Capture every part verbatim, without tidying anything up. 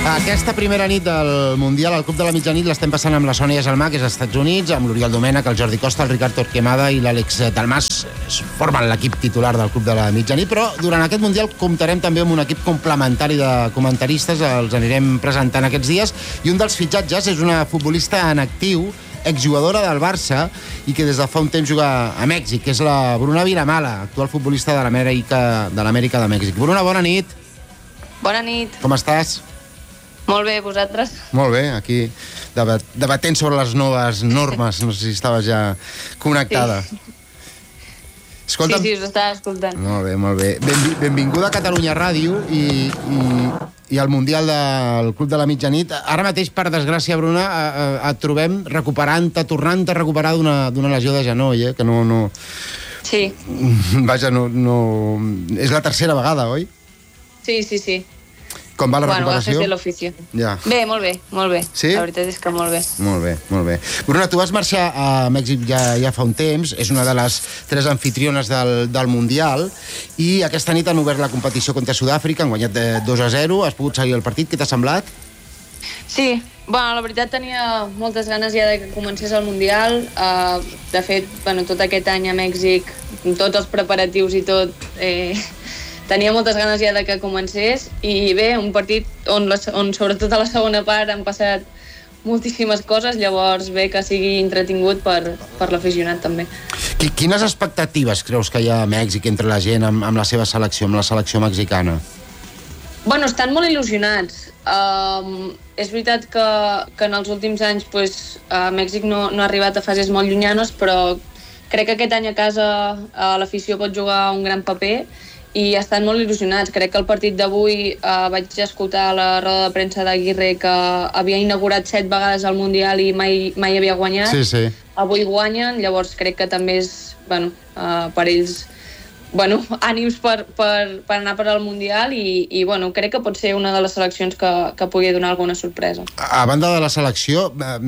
Aquesta primera nit del Mundial al Club de la Mitjanit l'estem passant amb la Sònia Gelmà, que és als Estats Units, amb l'Oriol Domènech, el Jordi Costa, el Ricard Torquemada i l'Àlex Dalmàs. Formen l'equip titular del Club de la Mitjanit, però durant aquest Mundial comptarem també amb un equip complementari de comentaristes, els anirem presentant aquests dies, i un dels fitxatges és una futbolista en actiu, exjugadora del Barça, i que des de fa un temps juga a Mèxic, que és la Bruna Vilamala, actual futbolista de l'Amèrica de l'Amèrica de Mèxic. Bruna, bona nit. Bona nit. Com estàs? Molt bé, vosaltres? Molt bé, aquí debat, debatent sobre les noves normes. No sé si estaves ja connectada. Sí, Escolta'm... sí, sí, us estava escoltant. Molt bé, molt bé. Benvi, benvinguda a Catalunya Ràdio i, i, i al Mundial del Club de la Mitjanit. Ara mateix, per desgràcia, Bruna, et trobem recuperant-te, tornant-te a recuperar d'una lesió de genoll, eh? Que no... no... Sí. Vaja, no, no... És la tercera vegada, oi? Sí, sí, sí. Com va la bueno, recuperació? Bueno, l'ofici. Ja. Bé, molt bé, molt bé. Sí? La veritat és que molt bé. Molt bé, molt bé. Bruna, tu vas marxar a Mèxic ja, ja fa un temps, és una de les tres anfitriones del, del Mundial, i aquesta nit han obert la competició contra Sud-àfrica, han guanyat dos a zero, has pogut seguir el partit, què t'ha semblat? Sí, bueno, la veritat tenia moltes ganes ja de que comencés el Mundial. Uh, de fet, bueno, tot aquest any a Mèxic, amb tots els preparatius i tot... Eh, tenia moltes ganes ja de que comencés, i bé, un partit on, la, on sobretot a la segona part han passat moltíssimes coses, llavors bé que sigui entretingut per, per l'aficionat també. Quines expectatives creus que hi ha a Mèxic entre la gent amb, amb la seva selecció, amb la selecció mexicana? Bueno, estan molt il·lusionats. Um, és veritat que, que en els últims anys pues, uh, Mèxic no, no ha arribat a fases molt llunyanes, però crec que aquest any a casa uh, l'afició pot jugar un gran paper i estan molt il·lusionats. Crec que el partit d'avui eh, vaig escoltar la roda de premsa d'Aguirre, que havia inaugurat set vegades el Mundial i mai, mai havia guanyat. Sí, sí. Avui guanyen, llavors crec que també és, bueno, eh, per ells, bueno, ànims per, per, per anar per al Mundial, i, i bueno, crec que pot ser una de les seleccions que, que pugui donar alguna sorpresa. A banda de la selecció,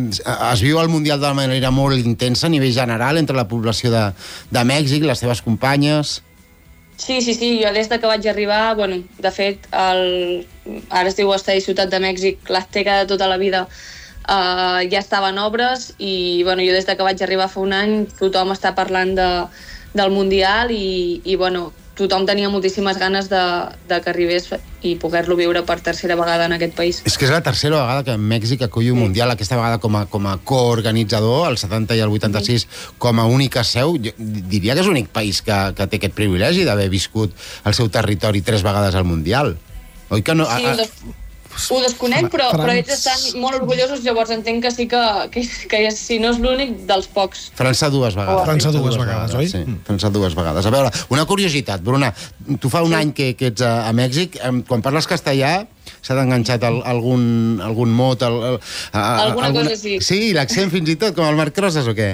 es viu el Mundial de manera molt intensa a nivell general entre la població de, de Mèxic, les teves companyes... Sí, sí, sí, jo des de que vaig arribar, bueno, de fet, el, ara es diu Estadi Ciutat de Mèxic, l'Azteca de tota la vida, uh, ja estava en obres, i bueno, jo des de que vaig arribar fa un any tothom està parlant de, del Mundial, i, i bueno, tothom tenia moltíssimes ganes de, de que arribés i poder-lo viure per tercera vegada en aquest país. És que és la tercera vegada que Mèxic acull un sí. Mundial, aquesta vegada com a, com a coorganitzador, el setanta i el vuitanta-sis sí. com a única seu. Jo diria que és l'únic país que, que té aquest privilegi d'haver viscut el seu territori tres vegades al Mundial. Oi que no? Sí, a, a... Ho desconec, però, però ells estan molt orgullosos, llavors entenc que sí que, que, que si no és l'únic, dels pocs. França dues vegades. França dues, dues vegades, vegades, oi? Sí, França dues vegades. A veure, una curiositat, Bruna, tu fa un sí. any que, que ets a, a Mèxic, quan parles castellà s'ha d'enganxat el, algun, algun mot... El, el, a, alguna, alguna cosa sí. Sí, l'accent fins i tot, com el Marc Rosas o què?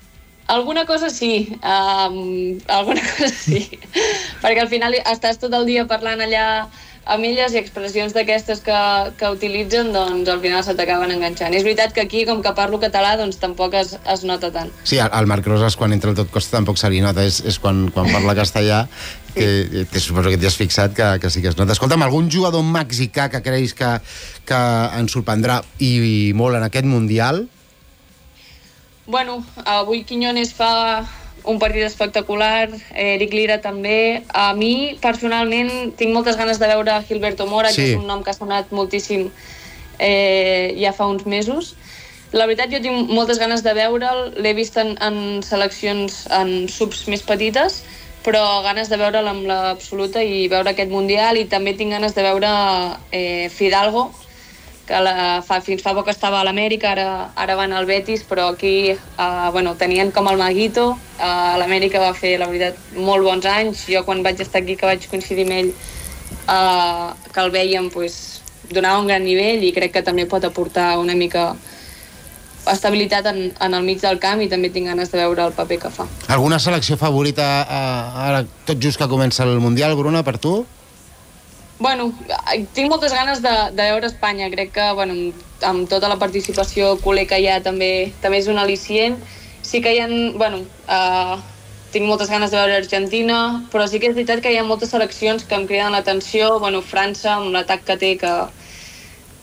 Alguna cosa sí, um, alguna cosa sí, perquè al final estàs tot el dia parlant allà amb elles i expressions d'aquestes que, que utilitzen, doncs al final se t'acaben enganxant. És veritat que aquí, com que parlo català, doncs tampoc es, es nota tant. Sí, el Marc Rosas, quan entra el Tot Costa, tampoc se li nota, és, és quan, quan parla castellà, que, que suposo que t'hi has fixat que, que sí que es nota. Escolta'm, algun jugador mexicà que creus que, que ens sorprendrà i, i molt en aquest Mundial? Bueno, avui Quiñones fa un partit espectacular, Eric Lira també. A mi, personalment, tinc moltes ganes de veure Gilberto Mora, sí. que és un nom que ha sonat moltíssim eh, ja fa uns mesos. La veritat, jo tinc moltes ganes de veure'l, l'he vist en, en seleccions en subs més petites, però ganes de veure'l amb l'absoluta i veure aquest Mundial, i també tinc ganes de veure eh, Fidalgo, que la, fa, fins fa poc estava a l'Amèrica, ara, ara van al Betis, però aquí uh, bueno, tenien com el Maguito, uh, l'Amèrica va fer, la veritat, molt bons anys. Jo quan vaig estar aquí, que vaig coincidir amb ell, uh, que el vèiem, pues, donava un gran nivell, i crec que també pot aportar una mica estabilitat en, en el mig del camp, i també tinc ganes de veure el paper que fa. Alguna selecció favorita uh, ara, tot just que comença el Mundial, Bruna, per tu? Bueno, tinc moltes ganes de, de veure Espanya. Crec que, bueno, amb tota la participació culer que hi ha, també, també és un al·licient. Sí que hi ha, bueno, uh, tinc moltes ganes de veure Argentina, però sí que és veritat que hi ha moltes seleccions que em criden l'atenció. Bueno, França, amb l'atac que té, que,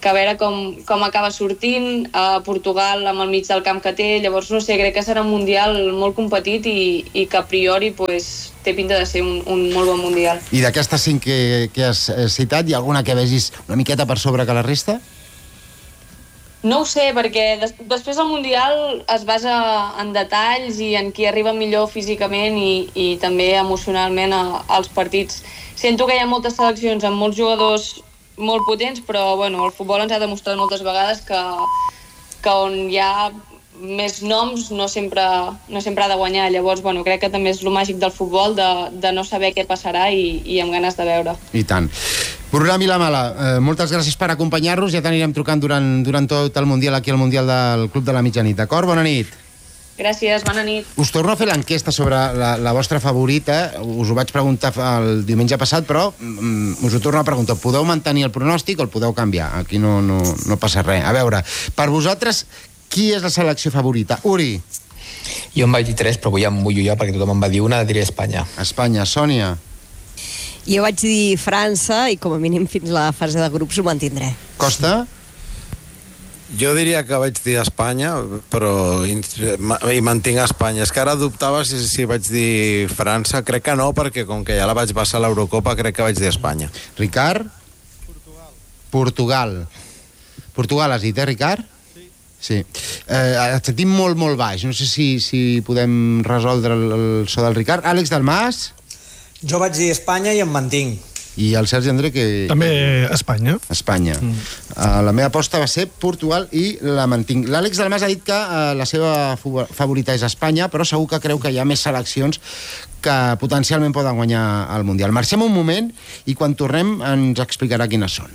que a veure com, com acaba sortint, a Portugal amb el mig del camp que té, llavors no sé, crec que serà un mundial molt competit i, i que a priori pues, té pinta de ser un, un molt bon mundial. I d'aquestes cinc que, que has citat, hi ha alguna que vegis una miqueta per sobre que la resta? No ho sé, perquè des, després del Mundial es basa en detalls i en qui arriba millor físicament i, i també emocionalment a, als partits. Sento que hi ha moltes seleccions amb molts jugadors molt potents, però bueno, el futbol ens ha demostrat moltes vegades que, que on hi ha més noms no sempre, no sempre ha de guanyar. Llavors, bueno, crec que també és el màgic del futbol, de, de no saber què passarà i, i amb ganes de veure. I tant. Programa i la mala, eh, moltes gràcies per acompanyar-nos, ja t'anirem trucant durant, durant tot el Mundial aquí al Mundial del Club de la Mitjanit, d'acord? Bona nit. Gràcies, bona nit. Us torno a fer l'enquesta sobre la, la vostra favorita, us ho vaig preguntar el diumenge passat, però mm, us ho torno a preguntar, podeu mantenir el pronòstic o el podeu canviar? Aquí no, no, no passa res. A veure, per vosaltres, qui és la selecció favorita? Uri? Jo em vaig dir tres, però avui em mullo jo, perquè tothom em va dir una, diré Espanya. Espanya. Sònia? Jo vaig dir França i com a mínim fins a la fase de grups ho mantindré. Costa? Jo diria que vaig dir Espanya, però i mantinc Espanya. És que ara dubtava si, si vaig dir França. Crec que no, perquè com que ja la vaig passar a l'Eurocopa, crec que vaig dir Espanya. Ricard? Portugal. Portugal. Portugal has dit, eh, Ricard? Sí. Eh, et sentim molt, molt baix. No sé si, si podem resoldre el, el so del Ricard. Àlex Dalmàs? Jo vaig dir Espanya i em mantinc. I el Sergi André, que... També Espanya. Espanya. Mm. Uh, la meva aposta va ser Portugal i la mantinc. L'Àlex Dalmàs ha dit que uh, la seva favorita és Espanya, però segur que creu que hi ha més seleccions que potencialment poden guanyar el Mundial. Marxem un moment i quan tornem ens explicarà quines són.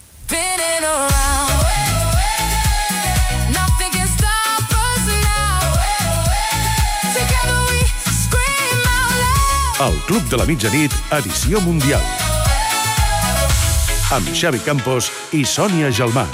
El Club de la Mitjanit, edició mundial. Amb Xavi Campos i Sònia Gelmà.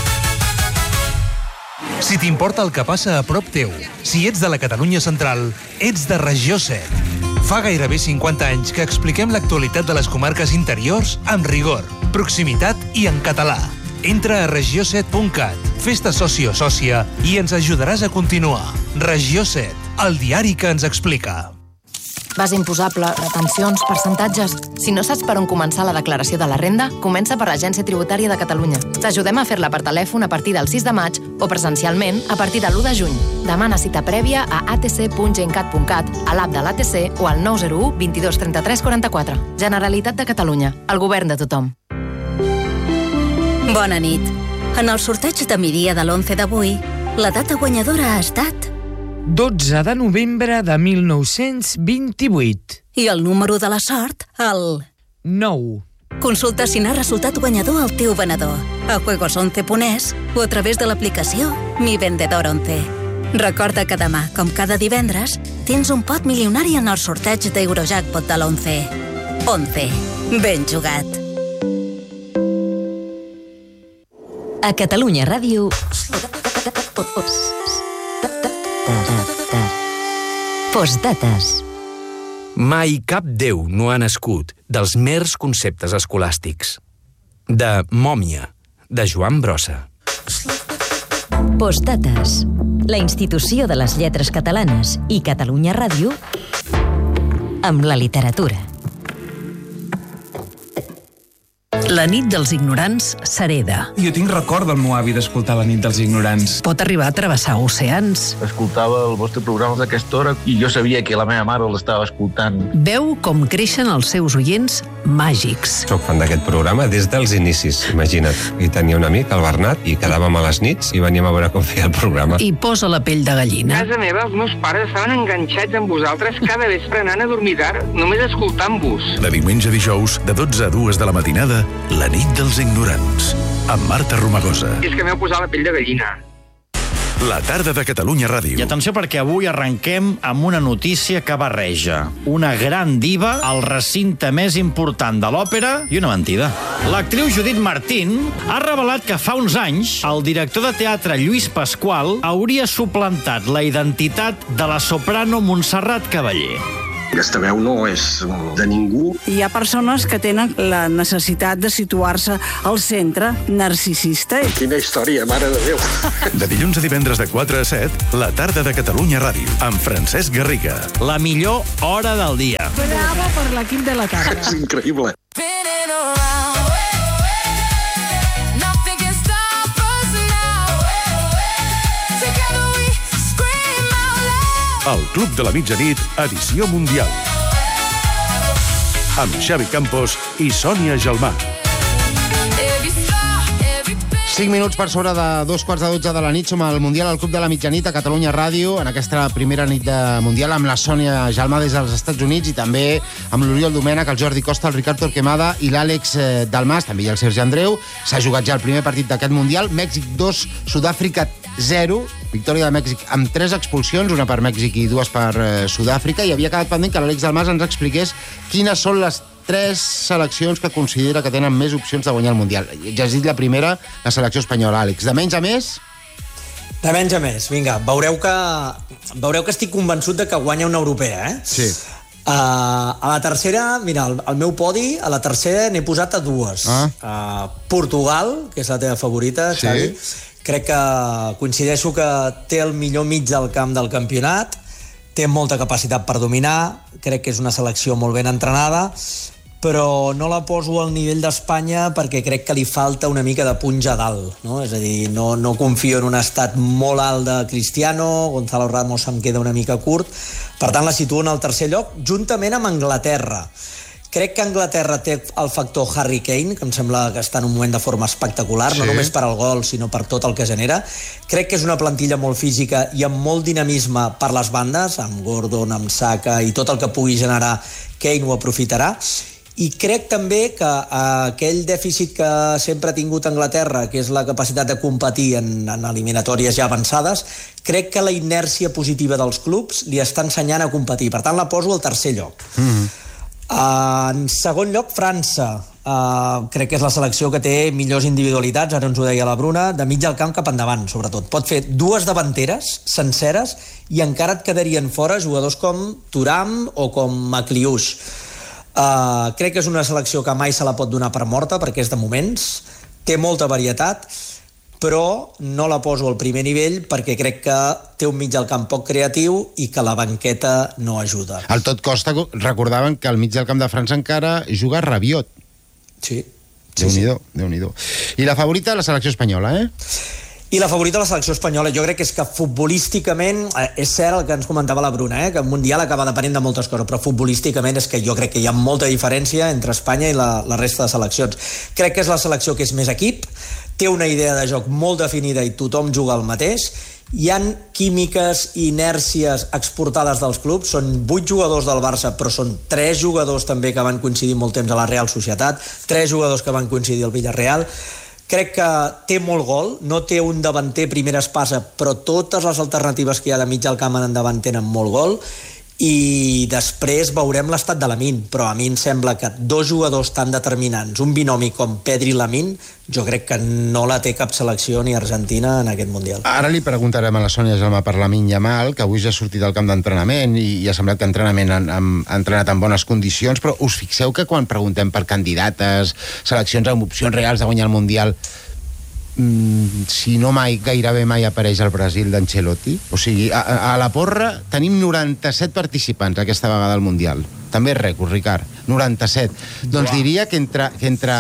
Si t'importa el que passa a prop teu, si ets de la Catalunya central, ets de Regió set. Fa gairebé cinquanta anys que expliquem l'actualitat de les comarques interiors amb rigor, proximitat i en català. Entra a regió set punt cat, fes-te soci o sòcia i ens ajudaràs a continuar. Regió set, el diari que ens explica. Base imposable, retencions, percentatges... Si no saps per on començar la declaració de la renda, comença per l'Agència Tributària de Catalunya. T'ajudem a fer-la per telèfon a partir del sis de maig o presencialment a partir de l'u de juny. Demana cita prèvia a a t c punt gencat punt cat, a l'app de l'A T C o al nou zero u vint dos trenta tres quaranta quatre. Generalitat de Catalunya, el govern de tothom. Bona nit. En el sorteig de migdia de l'onze d'avui, la data guanyadora ha estat... dotze de novembre de mil nou-cents vint-i-vuit. I el número de la sort, el... nou. Consulta si n'ha resultat guanyador el teu venedor a juegos once punt es o a través de l'aplicació Mi Vendedor once. Recorda que demà, com cada divendres, tens un pot milionari en el sorteig d'Eurojackpot de l'onze. once. Ben jugat. A Catalunya Ràdio... Postdates. Mai cap déu no ha nascut dels mers conceptes escolàstics. De Mòmia, de Joan Brossa. Postdates. La institució de les lletres catalanes i Catalunya Ràdio amb la literatura. La nit dels ignorants s'hereda. Jo tinc record del meu avi d'escoltar La nit dels ignorants. Pot arribar a travessar oceans. Escoltava el vostre programa d'aquesta hora i jo sabia que la meva mare l'estava escoltant. Veu com creixen els seus oients màgics. Soc fan d'aquest programa des dels inicis, imagina't. I tenia un amic, el Bernat, i quedàvem a les nits i veníem a veure com feia el programa. I posa la pell de gallina. A casa meva, els meus pares estaven enganxats amb vosaltres cada vespre anant a dormir tard, només escoltant-vos. De diumenge a dijous, de dotze a dues de la matinada, La nit dels ignorants, amb Marta Romagosa. I és que m'heu posat la pell de gallina. La tarda de Catalunya Ràdio. I atenció perquè avui arrenquem amb una notícia que barreja una gran diva al recinte més important de l'òpera i una mentida. L'actriu Judith Martín ha revelat que fa uns anys el director de teatre Lluís Pasqual hauria suplantat la identitat de la soprano Montserrat Cavaller. Aquesta veu no és de ningú. Hi ha persones que tenen la necessitat de situar-se al centre narcisista. Quina història, mare de Déu. De dilluns a divendres de quatre a set, la tarda de Catalunya Ràdio, amb Francesc Garriga. La millor hora del dia. Bravo per l'equip de la tarda. És increïble. El Club de la Mitjanit, edició mundial. Amb Xavi Campos i Sònia Gelmà. Cinc minuts per sobre de dos quarts de dotze de la nit. Som al Mundial al Club de la Mitjanit a Catalunya Ràdio, en aquesta primera nit de Mundial, amb la Sònia Gelmà des dels Estats Units i també amb l'Oriol Domènech, el Jordi Costa, el Ricard Torquemada i l'Àlex Dalmas, també i el Sergi Andreu. S'ha jugat ja el primer partit d'aquest Mundial. Mèxic dos, Sud-àfrica zero. Victòria de Mèxic amb tres expulsions, una per Mèxic i dues per eh, Sud-àfrica, i havia quedat pendent que l'Àlex Dalmas ens expliqués quines són les tres seleccions que considera que tenen més opcions de guanyar el Mundial. Ja has dit la primera, la selecció espanyola, Àlex. De menys a més? De menys a més, vinga. Veureu que, veureu que estic convençut de que guanya una europea, eh? Sí. Uh, a la tercera, mira, el, el meu podi, a la tercera n'he posat a dues. Ah. Uh, Portugal, que és la teva favorita, Sí. Xavi. Crec que coincideixo que té el millor mig del camp del campionat, té molta capacitat per dominar, crec que és una selecció molt ben entrenada, però no la poso al nivell d'Espanya perquè crec que li falta una mica de punja a dalt, no? És a dir, no, no confio en un estat molt alt de Cristiano, Gonzalo Ramos em queda una mica curt, per tant la situo en el tercer lloc, juntament amb Anglaterra. Crec que Anglaterra té el factor Harry Kane, que em sembla que està en un moment de forma espectacular, sí. No només per al gol, sinó per tot el que genera. Crec que és una plantilla molt física i amb molt dinamisme per les bandes, amb Gordon, amb Saka, i tot el que pugui generar Kane ho aprofitarà. I crec també que aquell dèficit que sempre ha tingut Anglaterra, que és la capacitat de competir en, en eliminatòries ja avançades, crec que la inèrcia positiva dels clubs li està ensenyant a competir. Per tant, la poso al tercer lloc. Mm-hmm. Uh, en segon lloc, França. Uh, crec que és la selecció que té millors individualitats, ara ens ho deia la Bruna, de mig al camp cap endavant, sobretot. Pot fer dues davanteres senceres i encara et quedarien fora jugadors com Thuram o com McLeish. Uh, crec que és una selecció que mai se la pot donar per morta, perquè és de moments, té molta varietat, però no la poso al primer nivell perquè crec que té un mig del camp poc creatiu i que la banqueta no ajuda. Al tot costa, recordaven que al mig del camp de França encara juga Rabiot. Sí. Déu-n'hi-do, Déu-n'hi-do. I la favorita, la selecció espanyola, eh? I la favorita de la selecció espanyola, jo crec que és que futbolísticament, eh, és cert el que ens comentava la Bruna, eh, que el Mundial acaba depenent de moltes coses, però futbolísticament és que jo crec que hi ha molta diferència entre Espanya i la, la resta de seleccions. Crec que és la selecció que és més equip, té una idea de joc molt definida i tothom juga el mateix, hi han químiques i inèrcies exportades dels clubs, són vuit jugadors del Barça, però són tres jugadors també que van coincidir molt temps a la Real Societat, tres jugadors que van coincidir al Villarreal. Crec que té molt gol, no té un davanter primera espasa, però totes les alternatives que hi ha de mig al camp en endavant tenen molt gol, i després veurem l'estat de Lamine, però a mi em sembla que dos jugadors tan determinants, un binomi com Pedri i Lamine, jo crec que no la té cap selecció ni Argentina en aquest Mundial. Ara li preguntarem a la Sònia Gelmà per Lamine Yamal, que avui ja ha sortit del camp d'entrenament i, i ha semblat que entrenament han, han, ha entrenat en bones condicions, però us fixeu que quan preguntem per candidates, seleccions amb opcions reals de guanyar el Mundial, Mm, si no mai, gairebé mai apareix el Brasil d'Ancelotti. O sigui, a, a la porra tenim noranta-set participants aquesta vegada al Mundial. També és rècord, Ricard. noranta-set. Doncs diria que entre, que entre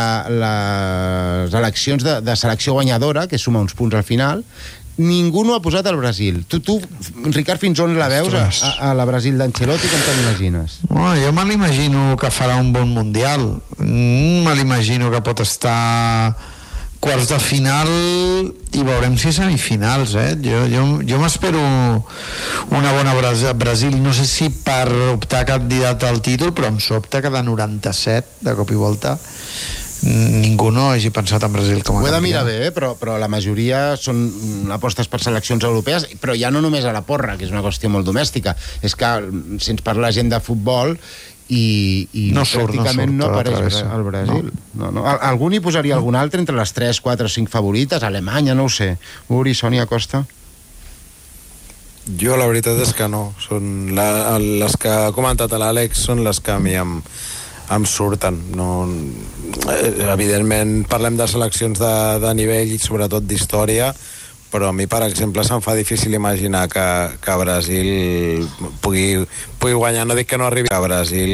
les eleccions de, de selecció guanyadora, que suma uns punts al final, ningú no ha posat el Brasil. Tu, tu Ricard, fins on la veus a, a la Brasil d'Ancelotti? Com te l'imagines? No, jo me l'imagino que farà un bon Mundial. Mm, me l'imagino que pot estar quarts de final i veurem si semifinals, eh? Jo, jo, jo m'espero una bona Brasil, no sé si per optar candidat al títol, però em sobta que de noranta-set, de cop i volta, ningú no hagi pensat en Brasil com a Ho he de mirar campió. bé, eh? però, però la majoria són apostes per seleccions europees, però ja no només a la porra, que és una qüestió molt domèstica. És que si ens parla gent de futbol i, i no surt, pràcticament no, surt, no apareix el Brasil. No. No, no. Algú n'hi posaria algun altre entre les tres, quatre o cinc favorites? Alemanya, no ho sé. Uri, Sònia, Costa? Jo la veritat és que no. Són la, les que ha comentat l'Àlex són les que a mi em, em surten. No, evidentment parlem de seleccions de, de nivell i sobretot d'història, però a mi, per exemple, se'm fa difícil imaginar que, que Brasil pugui, pugui guanyar. No dic que no arribi a Brasil